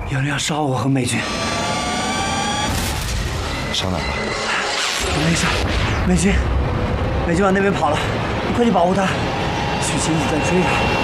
有人要杀我和美君。 上哪儿了？ 没事，美君往那边跑了，你快去保护她。许晴子在追她。